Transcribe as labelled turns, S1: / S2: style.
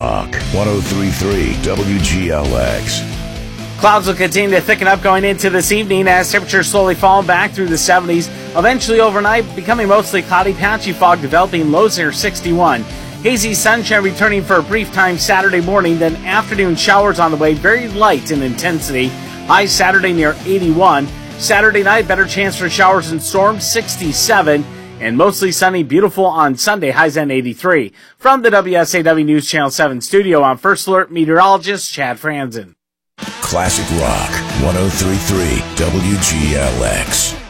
S1: Rock 103.3 WGLX.
S2: Clouds will continue to thicken up going into this evening as temperatures slowly fall back through the 70s. Eventually overnight, becoming mostly cloudy, patchy fog developing, lows near 61. Hazy sunshine returning for a brief time Saturday morning, then afternoon showers on the way, very light in intensity. High Saturday near 81. Saturday night, better chance for showers and storms, 67. And mostly sunny, beautiful on Sunday, highs at 83. From the WSAW News Channel 7 studio, I'm First Alert meteorologist Chad Franzen.
S1: Classic Rock 103.3 WGLX.